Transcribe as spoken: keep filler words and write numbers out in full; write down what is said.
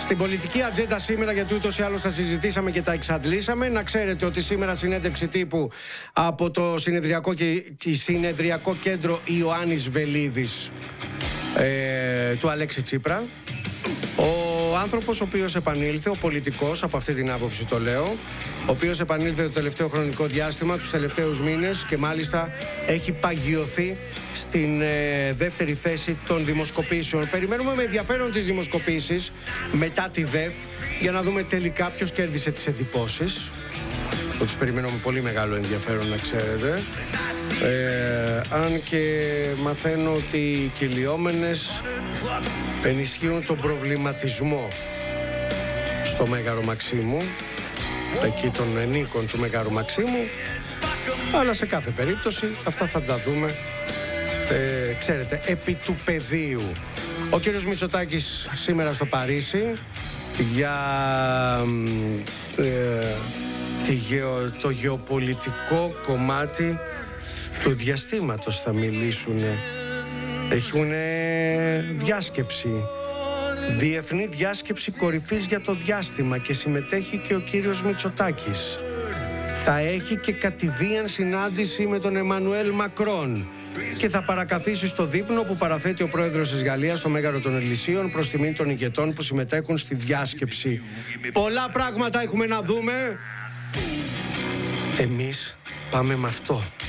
Στην πολιτική ατζέντα σήμερα, γιατί ούτως ή άλλως τα συζητήσαμε και τα εξαντλήσαμε, να ξέρετε ότι σήμερα συνέντευξη τύπου από το συνεδριακό, και, συνεδριακό κέντρο Ιωάννης Βελίδης ε, του Αλέξη Τσίπρα. Ο άνθρωπος ο οποίος επανήλθε, ο πολιτικός, από αυτή την άποψη το λέω, ο οποίος επανήλθε το τελευταίο χρονικό διάστημα, τους τελευταίους μήνες, και μάλιστα έχει παγιωθεί στην ε, δεύτερη θέση των δημοσκοπήσεων. Περιμένουμε με ενδιαφέρον τις δημοσκοπήσεις μετά τη ΔΕΘ για να δούμε τελικά ποιος κέρδισε τις εντυπώσεις. Το τους περιμένω με πολύ μεγάλο ενδιαφέρον, να ξέρετε. Ε, αν και μαθαίνω ότι οι κυλιόμενες ενισχύουν τον προβληματισμό στο Μέγαρο Μαξίμου, εκεί των ενίκων του Μέγαρου Μαξίμου, αλλά σε κάθε περίπτωση αυτά θα τα δούμε, ε, ξέρετε, επί του πεδίου. Ο κύριος Μητσοτάκης σήμερα στο Παρίσι για ε, τη γεω, το γεωπολιτικό κομμάτι του διαστήματος θα μιλήσουν. Έχουν διάσκεψη, διεθνή διάσκεψη κορυφής για το διάστημα, και συμμετέχει και ο κύριος Μητσοτάκης. Θα έχει και κατηδίαν συνάντηση με τον Εμμανουέλ Μακρόν και θα παρακαθίσει στο δείπνο που παραθέτει ο πρόεδρος της Γαλλίας στο Μέγαρο των Ελυσίων προς τιμή των ηγετών που συμμετέχουν στη διάσκεψη. Πολλά πράγματα έχουμε να δούμε. Εμείς πάμε με αυτό.